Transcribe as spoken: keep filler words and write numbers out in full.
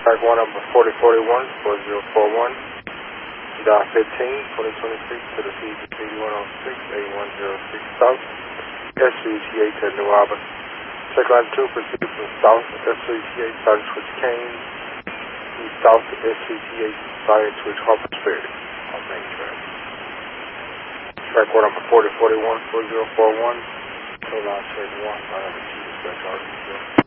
Track one number forty forty-one, four zero four one, dial fifteen, twenty twenty-six to the C B C one oh six, eight one zero six South, S three T eight to New Albany. Check line two, proceed from South, S three T eight, starting switch Kane, east south to S three T eight, starting switch Harper's Ferry on main track. Track one number forty forty-one, four zero four one, so line check one, line number two, dispatch R D.